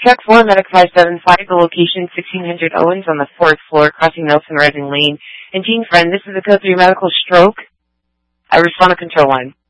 Truck 4, Medic 575, the location 1600 Owens on the 4th floor, crossing Nelson Rising Lane. And Gene Friend, this is a code 3 medical stroke. I respond to control line.